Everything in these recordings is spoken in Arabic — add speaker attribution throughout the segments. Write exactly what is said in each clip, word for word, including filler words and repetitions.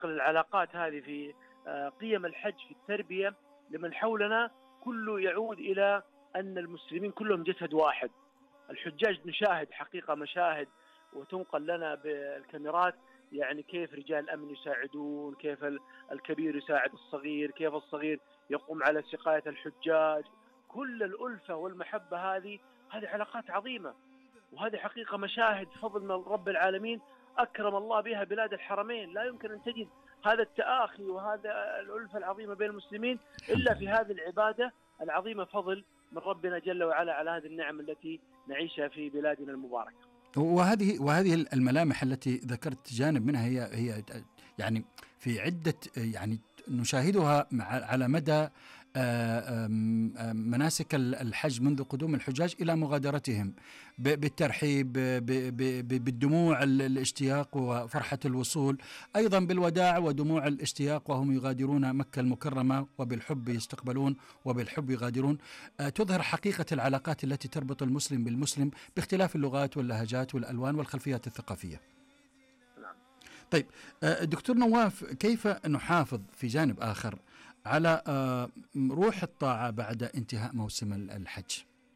Speaker 1: العلاقات هذه في قيم الحج في التربية لمن حولنا، كله يعود إلى أن المسلمين كلهم جسد واحد. الحجاج نشاهد حقيقة مشاهد وتنقل لنا بالكاميرات، يعني كيف رجال الأمن يساعدون، كيف الكبير يساعد الصغير، كيف الصغير يقوم على سقاية الحجاج. كل الألفة والمحبة هذه هذه علاقات عظيمة، وهذه حقيقة مشاهد فضل من رب العالمين أكرم الله بها بلاد الحرمين. لا يمكن أن تجد هذا التآخي وهذا الألفة العظيمة بين المسلمين إلا في هذه العبادة العظيمة، فضل من ربنا جل وعلا على هذه النعم التي نعيشها في بلادنا المباركة.
Speaker 2: وهذه وهذه الملامح التي ذكرت جانب منها هي هي يعني في عدة يعني نشاهدها على مدى مناسك الحج منذ قدوم الحجاج إلى مغادرتهم، بالترحيب، بالدموع الاشتياق وفرحة الوصول، أيضا بالوداع ودموع الاشتياق وهم يغادرون مكة المكرمة، وبالحب يستقبلون وبالحب يغادرون. تظهر حقيقة العلاقات التي تربط المسلم بالمسلم باختلاف اللغات واللهجات والألوان والخلفيات الثقافية. طيب دكتور نواف، كيف نحافظ في جانب آخر على روح الطاعة بعد انتهاء موسم الحج؟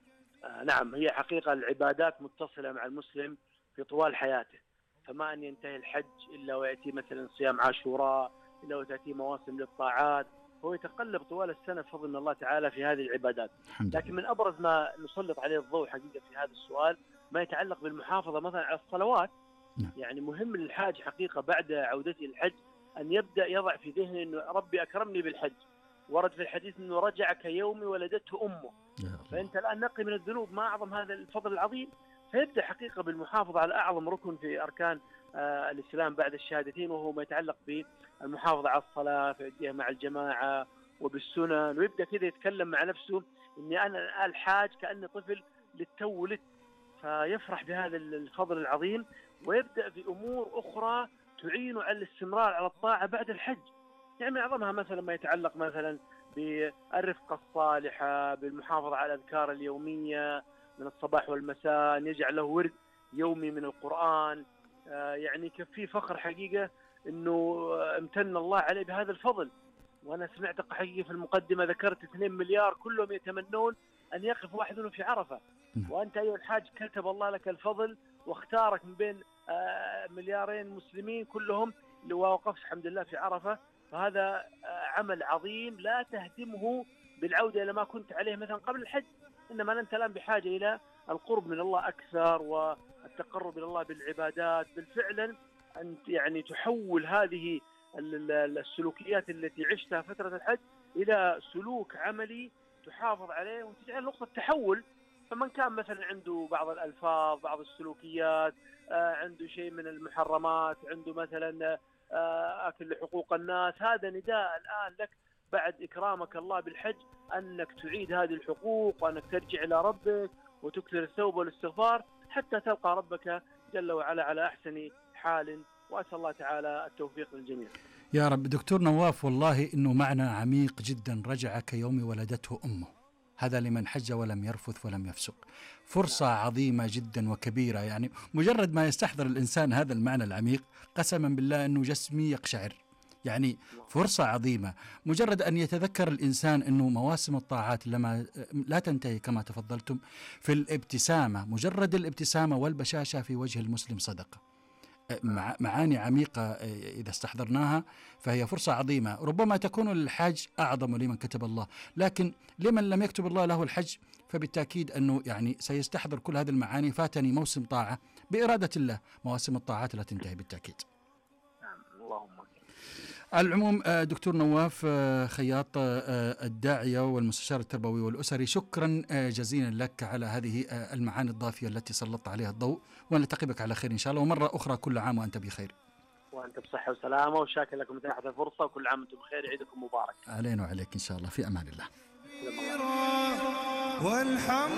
Speaker 1: نعم، هي حقيقة العبادات متصلة مع المسلم في طوال حياته، فما أن ينتهي الحج إلا ويأتي مثلا صيام عاشوراء، إلا وتأتي مواسم للطاعات، هو يتقلب طوال السنة بفضل من الله تعالى في هذه العبادات. لكن من أبرز ما نسلط عليه الضوء حقيقة في هذا السؤال ما يتعلق بالمحافظة مثلا على الصلوات. يعني مهم للحاج حقيقة بعد عودته الحج أن يبدأ يضع في ذهنه أنه ربي أكرمني بالحج، ورد في الحديث أنه رجع كيوم ولدته أمه، فأنت الآن نقي من الذنوب، ما أعظم هذا الفضل العظيم. فيبدأ حقيقة بالمحافظة على أعظم ركن في أركان آه الإسلام بعد الشهادتين، وهو ما يتعلق بالمحافظة على الصلاة في مع الجماعة وبالسنن، ويبدأ كذا يتكلم مع نفسه أني أنا الحاج كأني طفل للتو ولدت، فيفرح بهذا الفضل العظيم، ويبدأ في أمور أخرى تعين على الاستمرار على الطاعة بعد الحج. يعني من أعظمها مثلا ما يتعلق مثلا بالرفقة الصالحة، بالمحافظة على الأذكار اليومية من الصباح والمساء، أن يجعل له ورد يومي من القرآن. آه يعني كفي فخر حقيقة أنه امتن الله عليه بهذا الفضل. وأنا سمعت حقيقة في المقدمة ذكرت اثنين مليار كلهم يتمنون أن يقف واحد في عرفة، وأنت أيها الحاج كتب الله لك الفضل واختارك من بين آه مليارين مسلمين كلهم ووقفت الحمد لله في عرفة. فهذا آه عمل عظيم لا تهدمه بالعودة إلى ما كنت عليه مثلا قبل الحج، إنما أنت الآن بحاجة إلى القرب من الله أكثر والتقرب إلى الله بالعبادات، بالفعلا أن يعني تحول هذه السلوكيات التي عشتها فترة الحج إلى سلوك عملي تحافظ عليه وتجعل نقطة تحول. فمن كان مثلا عنده بعض الألفاظ، بعض السلوكيات، آه عنده شيء من المحرمات، عنده مثلا آه أكل لحقوق الناس، هذا نداء الآن لك بعد إكرامك الله بالحج أنك تعيد هذه الحقوق، وأنك ترجع إلى ربك وتكثر التوبة والاستغفار حتى تلقى ربك جل وعلا على أحسن حال. وأسأل الله تعالى التوفيق للجميع
Speaker 2: يا رب. دكتور نواف، والله إنه معنى عميق جدا، رجع كيوم ولدته أمه، هذا لمن حج ولم يرفث ولم يفسق. فرصة عظيمة جدا وكبيرة، يعني مجرد ما يستحضر الإنسان هذا المعنى العميق قسما بالله أنه جسمي يقشعر. يعني فرصة عظيمة، مجرد أن يتذكر الإنسان أنه مواسم الطاعات لما لا تنتهي كما تفضلتم في الابتسامة، مجرد الابتسامة والبشاشة في وجه المسلم صدقة. معاني عميقة إذا استحضرناها، فهي فرصة عظيمة ربما تكون للحاج أعظم لمن كتب الله، لكن لمن لم يكتب الله له الحج فبالتأكيد أنه يعني سيستحضر كل هذه المعاني. فاتني موسم طاعة بإرادة الله، مواسم الطاعات لا تنتهي بالتأكيد.
Speaker 1: اللهم.
Speaker 2: على العموم دكتور نواف خياط الداعية والمستشار التربوي والأسري، شكرا جزيلا لك على هذه المعاني الضافية التي سلطت عليها الضوء، ونلتقي بك على خير إن شاء الله، ومرة أخرى كل عام وأنت بخير.
Speaker 1: وأنت بصحة وسلامة، وشاكر لكم إتاحة الفرصة، وكل عام وأنتم بخير، عيدكم مبارك.
Speaker 2: علينا وعليك إن شاء الله، في أمان الله.
Speaker 1: الله.